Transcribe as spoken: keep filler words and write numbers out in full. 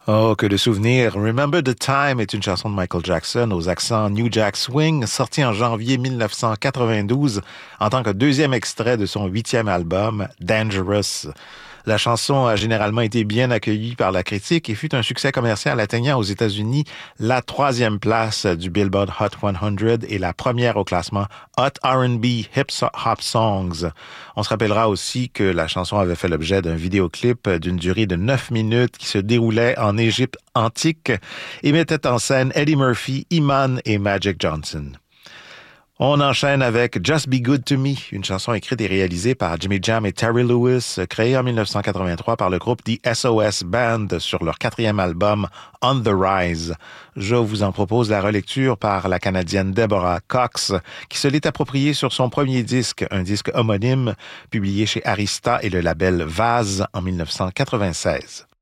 Oh, que de souvenirs. Remember the Time est une chanson de Michael Jackson aux accents New Jack Swing, sortie en janvier dix-neuf cent quatre-vingt-douze en tant que deuxième extrait de son huitième album, Dangerous. La chanson a généralement été bien accueillie par la critique et fut un succès commercial atteignant aux États-Unis la troisième place du Billboard Hot cent et la première au classement Hot R and B Hip Hop Songs. On se rappellera aussi que la chanson avait fait l'objet d'un vidéoclip d'une durée de neuf minutes qui se déroulait en Égypte antique et mettait en scène Eddie Murphy, Iman et Magic Johnson. On enchaîne avec Just Be Good to Me, une chanson écrite et réalisée par Jimmy Jam et Terry Lewis, créée en dix-neuf cent quatre-vingt-trois par le groupe The S O S Band sur leur quatrième album On the Rise. Je vous en propose la relecture par la Canadienne Deborah Cox, qui se l'est appropriée sur son premier disque, un disque homonyme publié chez Arista et le label Vase en dix-neuf cent quatre-vingt-seize.